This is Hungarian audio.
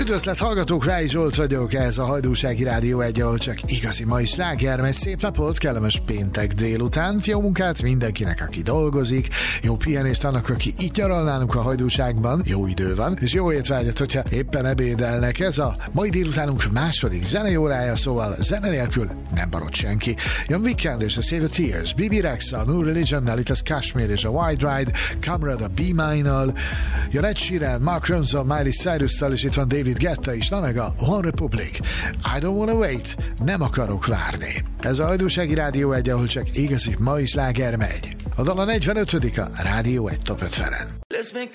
Üdvözlet hallgatók, Ráj Zsolt vagyok, ez a Hajdúsági Rádió 1, ahol csak igazi mai sláger megy. Szép napot, kellemes péntek délutánt, jó munkát mindenkinek, aki dolgozik, jó pihenést annak, aki itt nyaral nálunk a Hajdúságban, jó idő van, és jó étvágyat, hogyha éppen ebédelnek. Ez a mai délutánunk második zenei órája, szóval zene nélkül nem marad senki. Jön Weekend és a Save the Tears, Bibi Rexha, New Religionnel, itt az Kashmir és a Wide Ride, Comrade a Be Mine-nal, jön Ed Sheeran, Mark Ronson, Miley Cyrus-szal, és itt van David Guetta is, na meg a One Republic, I Don't Wanna Wait, nem akarok várni. Ez a Hajdúsági Rádió 1, ahol csak igazi mai sláger megy. A dal a 45. a Rádió 1 Top 50-en. Let's make